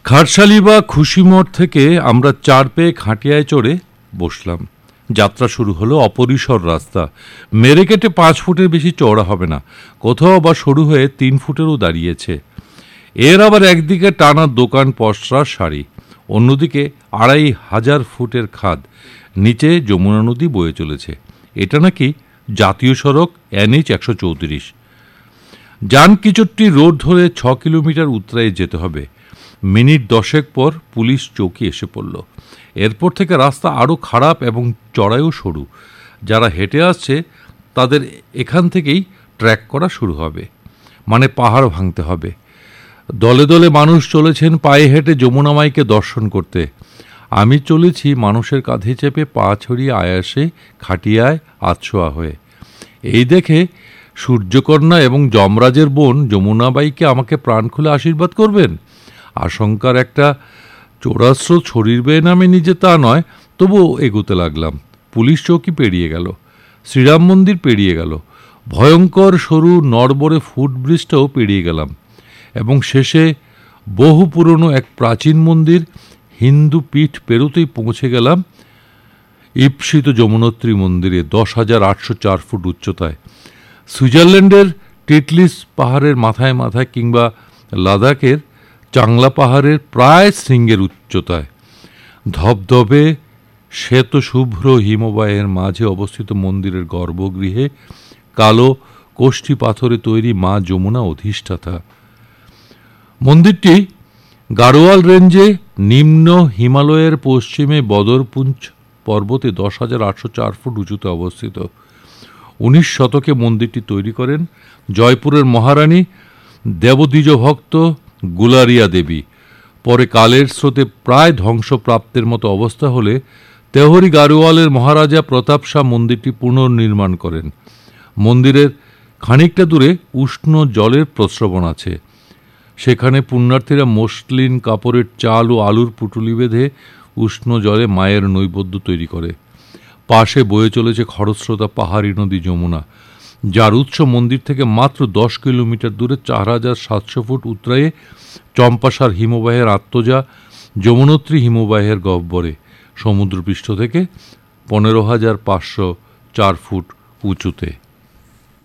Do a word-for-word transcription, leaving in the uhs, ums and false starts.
খারসালি বা খুশিমোড় থেকে আমরা চার পেয়ে খাটিয়ায় চড়ে বসলাম। যাত্রা শুরু হলো। অপরিসর রাস্তা, মেরে কেটে পাঁচ ফুটের বেশি চওড়া হবে না, কোথাও বা সরু হয়ে তিন ফুটেরও দাঁড়িয়েছে। এর আবার একদিকে টানা দোকান পসরার সারি, অন্যদিকে আড়াই হাজার ফুটের খাদ, নিচে যমুনা নদী বয়ে চলেছে। এটা নাকি জাতীয় সড়ক এনএইচ একশো চৌত্রিশ। জানকিচট্টি রোড ধরে ছ কিলোমিটার উত্তরায় যেতে হবে। মিনিট দশেক পর পুলিশ চৌকি এসে পড়ল। এরপর থেকে রাস্তা আরও খারাপ এবং চড়াইও সরু। যারা হেঁটে আসছে তাদের এখান থেকেই ট্র্যাক করা শুরু হবে, মানে পাহাড় ভাঙতে হবে। দলে দলে মানুষ চলেছেন পায়ে হেঁটে যমুনা মাইকে দর্শন করতে। আমি চলেছি মানুষের কাঁধে চেপে, পা ছড়িয়ে আয়াসে খাটিয়ায় আতশোয়া হয়ে। এই দেখে সূর্যকন্যা এবং যমরাজের বোন যমুনাবাইকে আমাকে প্রাণ খুলে আশীর্বাদ করবেন। আশঙ্কার একটা চোরাস্রোত শরীর বেয়ে নামে নিজে তা নয়, তবুও এগোতে লাগলাম। পুলিশ চৌকি পেরিয়ে গেল, শ্রীরাম মন্দির পেরিয়ে গেল, ভয়ঙ্কর সরু নড়বড়ে ফুটব্রিজটাও পেরিয়ে গেলাম এবং শেষে বহু পুরনো এক প্রাচীন মন্দির হিন্দু পীঠ পেরোতেই পৌঁছে গেলাম ঈপ্সিত যমুনোত্রী মন্দিরে, দশ হাজার আটশো চার ফুট উচ্চতায়। সুইজারল্যান্ডের টিটলিস পাহাড়ের মাথায় মাথায় কিংবা লাদাখের চাংলা পাহাড়ের প্রায় শৃঙ্গের উচ্চতায় ধবধবে শ্বেত শুভ্র হিমবাহের মাঝে অবস্থিত মন্দিরের গর্ভগৃহে কালো কোষ্ঠী পাথরে তৈরি মা যমুনা অধিষ্ঠাতা। মন্দিরটি গাড়োয়াল রেঞ্জে নিম্ন হিমালয়ের পশ্চিমে বদরপুঞ্জ পর্বতে দশ হাজার আটশো চার ফুট উঁচুতে অবস্থিত। উনিশ শতকে মন্দিরটি তৈরি করেন জয়পুরের মহারানী দেবদ্বিজ ভক্ত গুলারিয়া দেবী। পরে কালের স্রোতে প্রায় ধ্বংসপ্রাপ্তের মতো অবস্থা হলে তেহরি গাড়োয়ালের মহারাজা প্রতাপ শাহ মন্দিরটি পুনর্নির্মাণ করেন। মন্দিরের খানিকটা দূরে উষ্ণ জলের প্রস্রবণ আছে। সেখানে পুণ্যার্থীরা মসলিন কাপড়ের চাল ও আলুর পুটুলি বেঁধে উষ্ণ জলে মায়ের নৈবেদ্য তৈরি করে। পাশে বয়ে চলেছে খরস্রোতা পাহাড়ি নদী যমুনা, যার উৎস মন্দির থেকে মাত্র দশ কিলোমিটার দূরে চার হাজার সাতশো ফুট উত্তরায়ে চম্পাসার হিমবাহের আত্মজা যমুনোত্রী হিমবাহের গহ্বরে, সমুদ্রপৃষ্ঠ থেকে পনেরো হাজার পাঁচশো চার ফুট উঁচুতে।